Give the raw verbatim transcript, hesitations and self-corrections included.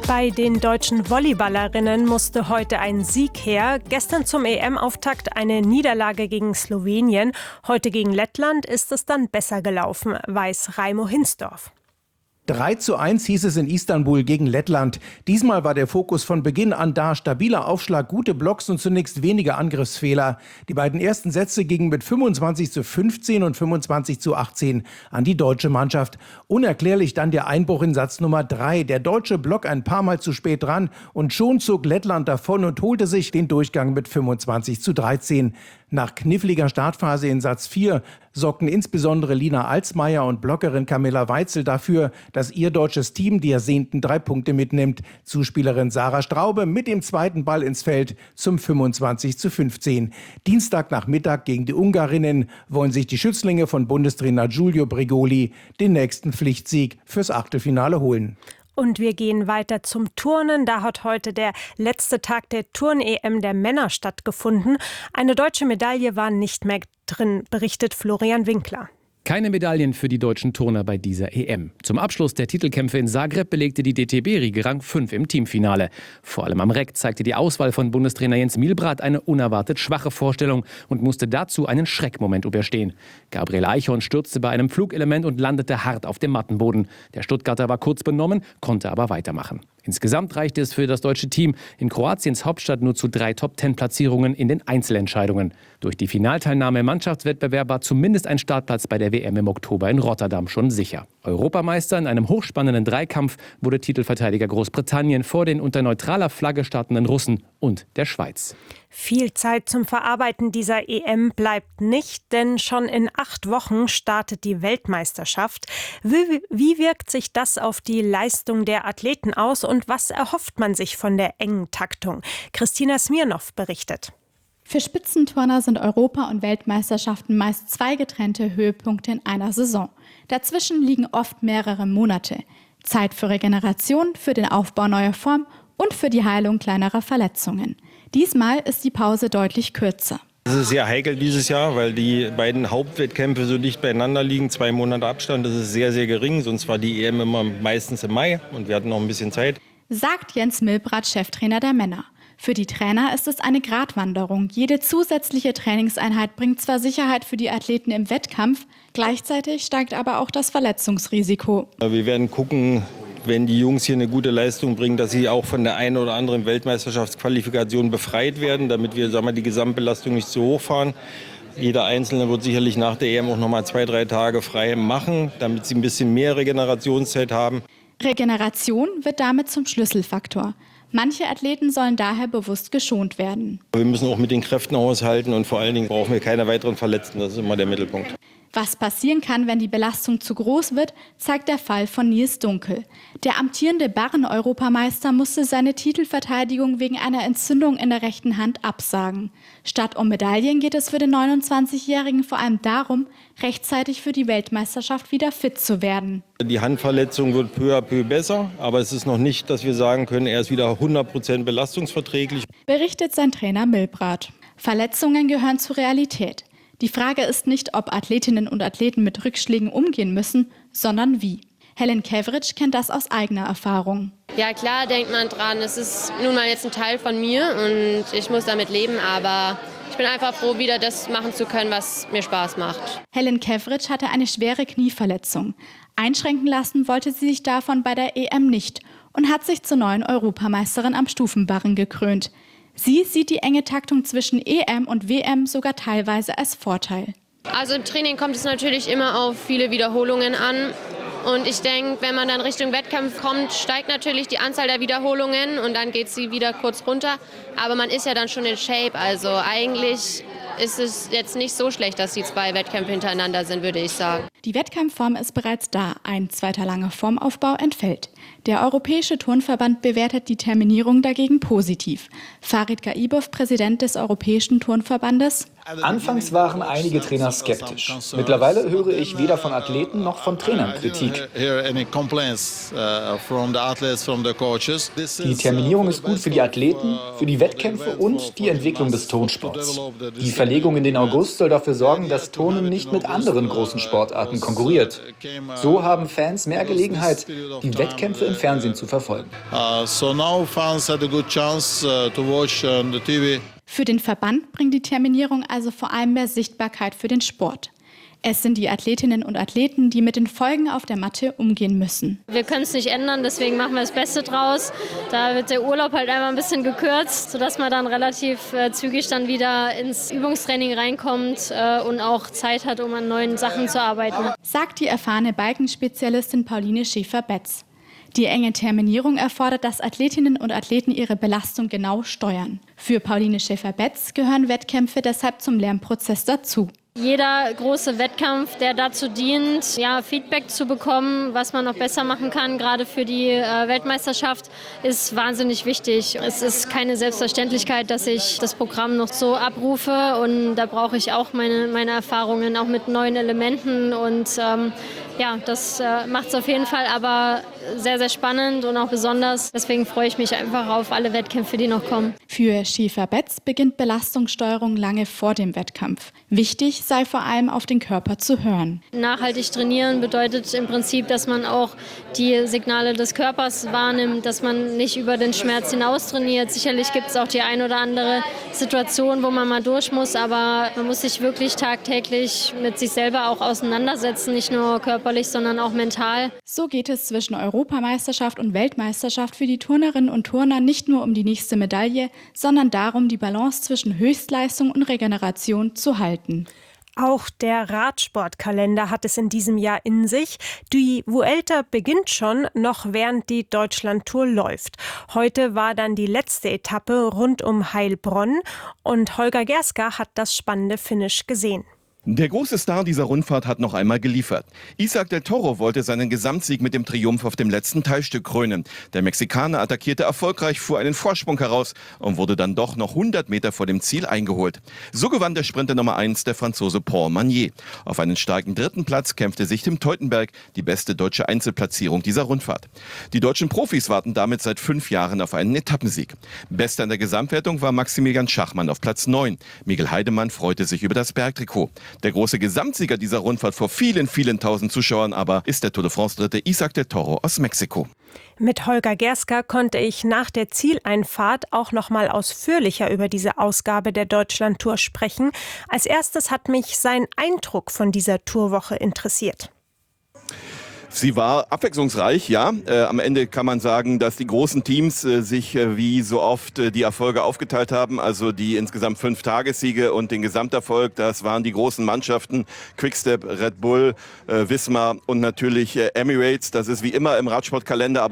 Bei den deutschen Volleyballerinnen musste heute ein Sieg her. Gestern zum E M-Auftakt eine Niederlage gegen Slowenien. Heute gegen Lettland ist es dann besser gelaufen, weiß Raimo Hinsdorf. drei zu eins hieß es in Istanbul gegen Lettland. Diesmal war der Fokus von Beginn an da. Stabiler Aufschlag, gute Blocks und zunächst weniger Angriffsfehler. Die beiden ersten Sätze gingen mit fünfundzwanzig zu fünfzehn und fünfundzwanzig zu achtzehn an die deutsche Mannschaft. Unerklärlich dann der Einbruch in Satz Nummer drei. Der deutsche Block ein paar Mal zu spät dran und schon zog Lettland davon und holte sich den Durchgang mit fünfundzwanzig zu dreizehn. Nach kniffliger Startphase in Satz vier sorgten insbesondere Lina Alsmeier und Blockerin Camilla Weitzel dafür, dass ihr deutsches Team die ersehnten drei Punkte mitnimmt. Zuspielerin Sarah Straube mit dem zweiten Ball ins Feld zum fünfundzwanzig zu fünfzehn. Dienstagnachmittag gegen die Ungarinnen wollen sich die Schützlinge von Bundestrainer Giulio Brigoli den nächsten Pflichtsieg fürs Achtelfinale holen. Und wir gehen weiter zum Turnen. Da hat heute der letzte Tag der Turn-E M der Männer stattgefunden. Eine deutsche Medaille war nicht mehr drin, berichtet Florian Winkler. Keine Medaillen für die deutschen Turner bei dieser E M. Zum Abschluss der Titelkämpfe in Zagreb belegte die D T B-Riege Rang fünf im Teamfinale. Vor allem am Reck zeigte die Auswahl von Bundestrainer Jens Mielbrath eine unerwartet schwache Vorstellung und musste dazu einen Schreckmoment überstehen. Gabriel Eichhorn stürzte bei einem Flugelement und landete hart auf dem Mattenboden. Der Stuttgarter war kurz benommen, konnte aber weitermachen. Insgesamt reichte es für das deutsche Team in Kroatiens Hauptstadt nur zu drei Top-Ten-Platzierungen in den Einzelentscheidungen. Durch die Finalteilnahme im Mannschaftswettbewerb war zumindest ein Startplatz bei der W M im Oktober in Rotterdam schon sicher. Europameister in einem hochspannenden Dreikampf wurde Titelverteidiger Großbritannien vor den unter neutraler Flagge startenden Russen und der Schweiz. Viel Zeit zum Verarbeiten dieser E M bleibt nicht, denn schon in acht Wochen startet die Weltmeisterschaft. Wie, wie wirkt sich das auf die Leistung der Athleten aus und was erhofft man sich von der engen Taktung? Christina Smirnow berichtet. Für Spitzenturner sind Europa- und Weltmeisterschaften meist zwei getrennte Höhepunkte in einer Saison. Dazwischen liegen oft mehrere Monate. Zeit für Regeneration, für den Aufbau neuer Form und für die Heilung kleinerer Verletzungen. Diesmal ist die Pause deutlich kürzer. Es ist sehr heikel dieses Jahr, weil die beiden Hauptwettkämpfe so dicht beieinander liegen. Zwei Monate Abstand, das ist sehr, sehr gering. Sonst war die E M immer meistens im Mai und wir hatten noch ein bisschen Zeit. Sagt Jens Mielbrath, Cheftrainer der Männer. Für die Trainer ist es eine Gratwanderung. Jede zusätzliche Trainingseinheit bringt zwar Sicherheit für die Athleten im Wettkampf, gleichzeitig steigt aber auch das Verletzungsrisiko. Wir werden gucken, wenn die Jungs hier eine gute Leistung bringen, dass sie auch von der einen oder anderen Weltmeisterschaftsqualifikation befreit werden, damit wir, sagen wir, die Gesamtbelastung nicht zu hoch fahren. Jeder Einzelne wird sicherlich nach der E M auch noch mal zwei, drei Tage frei machen, damit sie ein bisschen mehr Regenerationszeit haben. Regeneration wird damit zum Schlüsselfaktor. Manche Athleten sollen daher bewusst geschont werden. Wir müssen auch mit den Kräften haushalten und vor allen Dingen brauchen wir keine weiteren Verletzten. Das ist immer der Mittelpunkt. Was passieren kann, wenn die Belastung zu groß wird, zeigt der Fall von Nils Dunkel. Der amtierende Barren-Europameister musste seine Titelverteidigung wegen einer Entzündung in der rechten Hand absagen. Statt um Medaillen geht es für den neunundzwanzigjährigen vor allem darum, rechtzeitig für die Weltmeisterschaft wieder fit zu werden. Die Handverletzung wird peu à peu besser, aber es ist noch nicht, dass wir sagen können, er ist wieder hundert Prozent belastungsverträglich. Berichtet sein Trainer Mielbrath. Verletzungen gehören zur Realität. Die Frage ist nicht, ob Athletinnen und Athleten mit Rückschlägen umgehen müssen, sondern wie. Helen Kevric kennt das aus eigener Erfahrung. Ja, klar denkt man dran, es ist nun mal jetzt ein Teil von mir und ich muss damit leben, aber ich bin einfach froh, wieder das machen zu können, was mir Spaß macht. Helen Kevric hatte eine schwere Knieverletzung. Einschränken lassen wollte sie sich davon bei der E M nicht und hat sich zur neuen Europameisterin am Stufenbarren gekrönt. Sie sieht die enge Taktung zwischen E M und W M sogar teilweise als Vorteil. Also im Training kommt es natürlich immer auf viele Wiederholungen an. Und ich denke, wenn man dann Richtung Wettkampf kommt, steigt natürlich die Anzahl der Wiederholungen und dann geht sie wieder kurz runter. Aber man ist ja dann schon in Shape. Also eigentlich ist es jetzt nicht so schlecht, dass die zwei Wettkämpfe hintereinander sind, würde ich sagen. Die Wettkampfform ist bereits da. Ein zweiter langer Formaufbau entfällt. Der Europäische Turnverband bewertet die Terminierung dagegen positiv. Farid Gaibov, Präsident des Europäischen Turnverbandes. Anfangs waren einige Trainer skeptisch. Mittlerweile höre ich weder von Athleten noch von Trainern Kritik. Die Terminierung ist gut für die Athleten, für die Wettkämpfe und die Entwicklung des Turnsports. Die Verlegung in den August soll dafür sorgen, dass Turnen nicht mit anderen großen Sportarten konkurriert. So haben Fans mehr Gelegenheit, die Wettkämpfe im Fernsehen zu verfolgen. Für den Verband bringt die Terminierung also vor allem mehr Sichtbarkeit für den Sport. Es sind die Athletinnen und Athleten, die mit den Folgen auf der Matte umgehen müssen. Wir können es nicht ändern, deswegen machen wir das Beste draus. Da wird der Urlaub halt einmal ein bisschen gekürzt, sodass man dann relativ äh, zügig dann wieder ins Übungstraining reinkommt äh, und auch Zeit hat, um an neuen Sachen zu arbeiten. Sagt die erfahrene Balkenspezialistin Pauline Schäfer-Betz. Die enge Terminierung erfordert, dass Athletinnen und Athleten ihre Belastung genau steuern. Für Pauline Schäfer-Betz gehören Wettkämpfe deshalb zum Lernprozess dazu. Jeder große Wettkampf, der dazu dient, ja, Feedback zu bekommen, was man noch besser machen kann, gerade für die äh, Weltmeisterschaft, ist wahnsinnig wichtig. Es ist keine Selbstverständlichkeit, dass ich das Programm noch so abrufe und da brauche ich auch meine, meine Erfahrungen, auch mit neuen Elementen und ähm, ja, das äh, macht es auf jeden Fall aber sehr, sehr spannend und auch besonders. Deswegen freue ich mich einfach auf alle Wettkämpfe, die noch kommen. Für Schäfer-Betz beginnt Belastungssteuerung lange vor dem Wettkampf. Wichtig sei vor allem auf den Körper zu hören. Nachhaltig trainieren bedeutet im Prinzip, dass man auch die Signale des Körpers wahrnimmt, dass man nicht über den Schmerz hinaus trainiert. Sicherlich gibt es auch die ein oder andere Situation, wo man mal durch muss, aber man muss sich wirklich tagtäglich mit sich selber auch auseinandersetzen, nicht nur körperlich, sondern auch mental. So geht es zwischen Europameisterschaft und Weltmeisterschaft für die Turnerinnen und Turner nicht nur um die nächste Medaille, sondern darum, die Balance zwischen Höchstleistung und Regeneration zu halten. Auch der Radsportkalender hat es in diesem Jahr in sich. Die Vuelta beginnt schon, noch während die Deutschlandtour läuft. Heute war dann die letzte Etappe rund um Heilbronn und Holger Gerska hat das spannende Finish gesehen. Der große Star dieser Rundfahrt hat noch einmal geliefert. Isaac del Toro wollte seinen Gesamtsieg mit dem Triumph auf dem letzten Teilstück krönen. Der Mexikaner attackierte erfolgreich, fuhr einen Vorsprung heraus und wurde dann doch noch hundert Meter vor dem Ziel eingeholt. So gewann der Sprinter Nummer eins, der Franzose Paul Magnier. Auf einen starken dritten Platz kämpfte sich Tim Teutenberg, die beste deutsche Einzelplatzierung dieser Rundfahrt. Die deutschen Profis warten damit seit fünf Jahren auf einen Etappensieg. Bester in der Gesamtwertung war Maximilian Schachmann auf Platz neun. Miguel Heidemann freute sich über das Bergtrikot. Der große Gesamtsieger dieser Rundfahrt vor vielen, vielen tausend Zuschauern aber ist der Tour de France-Dritte Isaac del Toro aus Mexiko. Mit Holger Gerska konnte ich nach der Zieleinfahrt auch noch mal ausführlicher über diese Ausgabe der Deutschlandtour sprechen. Als erstes hat mich sein Eindruck von dieser Tourwoche interessiert. Sie war abwechslungsreich, ja. Äh, am Ende kann man sagen, dass die großen Teams äh, sich äh, wie so oft äh, die Erfolge aufgeteilt haben. Also die insgesamt fünf Tagessiege und den Gesamterfolg, das waren die großen Mannschaften. Quickstep, Red Bull, äh, Visma und natürlich äh, Emirates. Das ist wie immer im Radsportkalender. Aber